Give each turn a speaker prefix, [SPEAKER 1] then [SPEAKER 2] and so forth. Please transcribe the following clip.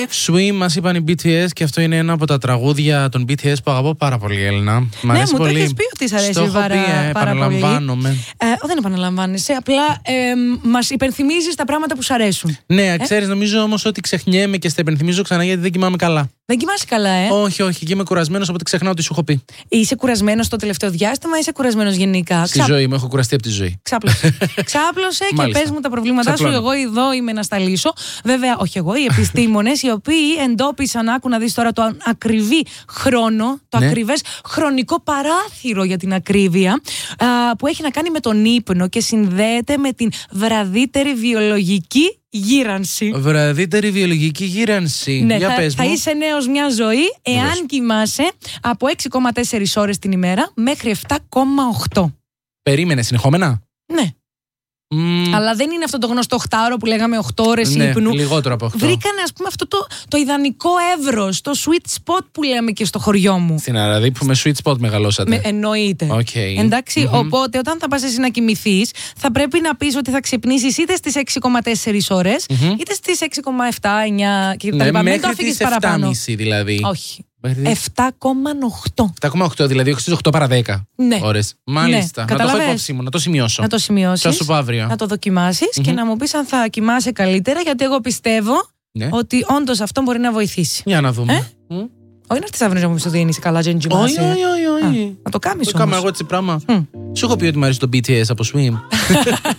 [SPEAKER 1] Swim μας είπαν οι BTS και αυτό είναι ένα από τα τραγούδια των BTS που αγαπώ πάρα πολύ, Έλληνα. Μ' αρέσει πολύ.
[SPEAKER 2] Ναι, μου το έχεις πει ότι σ' αρέσει
[SPEAKER 1] πάρα πολύ.
[SPEAKER 2] επαναλαμβάνομαι. Δεν επαναλαμβάνεσαι, απλά μας υπενθυμίζεις τα πράγματα που σ' αρέσουν.
[SPEAKER 1] Ναι, ξέρεις, νομίζω όμως ότι ξεχνιέμαι και στα υπενθυμίζω ξανά γιατί δεν κοιμάμαι καλά.
[SPEAKER 2] Δεν κοιμάσαι καλά,
[SPEAKER 1] Όχι, και είμαι κουρασμένος, οπότε ξεχνάω τι σου έχω πει.
[SPEAKER 2] Είσαι κουρασμένος το τελευταίο διάστημα ή είσαι κουρασμένος γενικά?
[SPEAKER 1] Στη ζωή μου, έχω κουραστεί από τη ζωή.
[SPEAKER 2] Ξάπλωσε και πες μου τα προβλήματά σου. Εγώ εδώ είμαι να στα λύσω. Βέβαια, όχι εγώ, οι επιστήμονες οι οποίοι εντόπισαν, άκου να δεις τώρα, το ακριβή χρόνο, το ακριβές χρονικό παράθυρο για την ακρίβεια, που έχει να κάνει με τον ύπνο και συνδέεται με την βραδύτερη βιολογική γύρανση.
[SPEAKER 1] Βραδύτερη βιολογική γύρανση.
[SPEAKER 2] Ναι,
[SPEAKER 1] για πες
[SPEAKER 2] θα
[SPEAKER 1] μου.
[SPEAKER 2] είσαι νέος μια ζωή εάν κοιμάσαι από 6,4 ώρες την ημέρα μέχρι 7,8.
[SPEAKER 1] Περίμενε συνεχόμενα.
[SPEAKER 2] Ναι. Αλλά δεν είναι αυτό το γνωστό 8ωρο που λέγαμε 8 ώρες ύπνου.
[SPEAKER 1] Λιγότερο από 8.
[SPEAKER 2] Βρήκανε, ας πούμε, αυτό το ιδανικό εύρος, το sweet spot που λέμε και στο χωριό μου.
[SPEAKER 1] Στην Αραδί που με sweet spot μεγαλώσατε.
[SPEAKER 2] Εννοείται.
[SPEAKER 1] Okay.
[SPEAKER 2] Εντάξει, οπότε όταν θα πας εσύ να κοιμηθείς, θα πρέπει να πεις ότι θα ξυπνήσεις είτε στις 6,4 ώρες, είτε στις 6,7, 9 και τα λοιπά. Μην το αφήγεις παραπάνω.
[SPEAKER 1] 7,5 δηλαδή.
[SPEAKER 2] Όχι. 7,8.
[SPEAKER 1] 7,8, δηλαδή 8 παρά 10 ώρες. Μάλιστα.
[SPEAKER 2] Ναι,
[SPEAKER 1] να το έχω υπόψη μου, να το σημειώσω.
[SPEAKER 2] Να το σημειώσεις.
[SPEAKER 1] Θα σου πω αύριο.
[SPEAKER 2] Να το δοκιμάσεις και να μου πεις αν θα κοιμάσαι καλύτερα, γιατί εγώ πιστεύω ότι όντως αυτό μπορεί να βοηθήσει.
[SPEAKER 1] Για να δούμε.
[SPEAKER 2] Όχι να έρθεις αύριο να μου πεις ότι δεν είσαι καλά, δεν κοιμάσαι.
[SPEAKER 1] Όχι.
[SPEAKER 2] Να το κάνεις όμως.
[SPEAKER 1] Το κάνω εγώ έτσι πράγμα. Σου έχω πει ότι μου αρέσει το BTS από Swim.